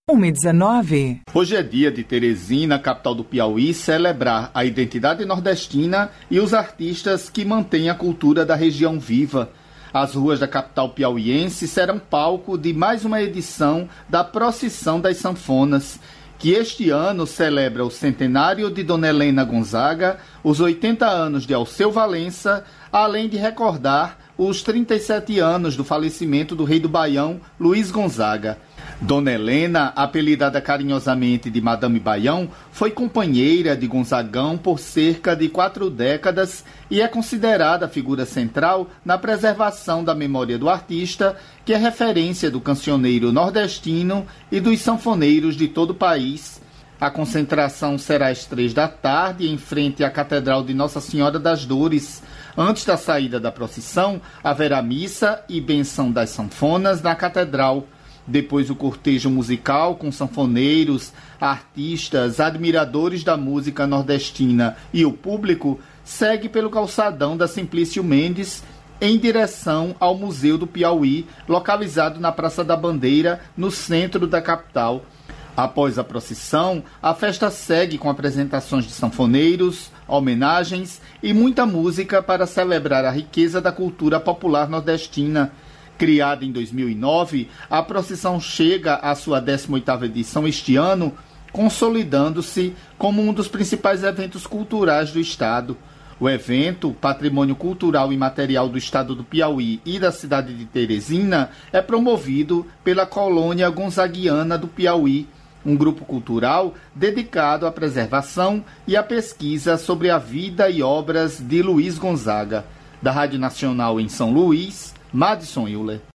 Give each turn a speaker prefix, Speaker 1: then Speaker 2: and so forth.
Speaker 1: 1h19.
Speaker 2: Hoje é dia de Teresina, capital do Piauí, celebrar a identidade nordestina e os artistas que mantêm a cultura da região viva. As ruas da capital piauiense serão palco de mais uma edição da Procissão das Sanfonas, que este ano celebra o centenário de Dona Helena Gonzaga, os 80 anos de Alceu Valença, além de recordar os 37 anos do falecimento do rei do Baião, Luiz Gonzaga. Dona Helena, apelidada carinhosamente de Madame Baião, foi companheira de Gonzagão por cerca de 4 décadas e é considerada a figura central na preservação da memória do artista, que é referência do cancioneiro nordestino e dos sanfoneiros de todo o país. A concentração será às 3 da tarde, em frente à Catedral de Nossa Senhora das Dores. Antes da saída da procissão, haverá missa e benção das sanfonas na Catedral. Depois o cortejo musical com sanfoneiros, artistas, admiradores da música nordestina e o público segue pelo calçadão da Simplício Mendes em direção ao Museu do Piauí, localizado na Praça da Bandeira, no centro da capital. Após a procissão, a festa segue com apresentações de sanfoneiros, homenagens e muita música para celebrar a riqueza da cultura popular nordestina. Criada em 2009, a procissão chega à sua 18ª edição este ano, consolidando-se como um dos principais eventos culturais do estado. O evento, patrimônio cultural e material do estado do Piauí e da cidade de Teresina, é promovido pela Colônia Gonzaguiana do Piauí, um grupo cultural dedicado à preservação e à pesquisa sobre a vida e obras de Luiz Gonzaga. Da Rádio Nacional em São Luís, Madison Euler.